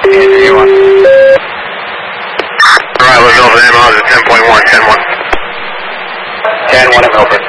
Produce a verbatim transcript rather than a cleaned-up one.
Andrew, one. Alright, we're over there, miles at ten point one, ten one. ten one, I'm over.